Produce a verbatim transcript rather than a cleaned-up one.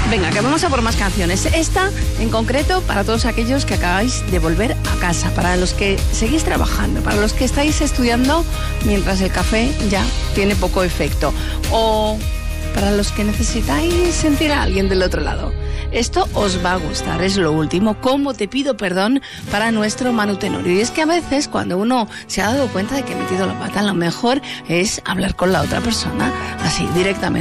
Venga, que vamos a por más canciones. Esta, en concreto, para todos aquellos que acabáis de volver a casa, para los que seguís trabajando, para los que estáis estudiando mientras el café ya tiene poco efecto, o para los que necesitáis sentir a alguien del otro lado. Esto os va a gustar, es lo último. ¿Cómo te pido perdón para nuestro Manu Tenorio? Y es que a veces cuando uno se ha dado cuenta de que ha metido la pata, lo mejor es hablar con la otra persona, así, directamente.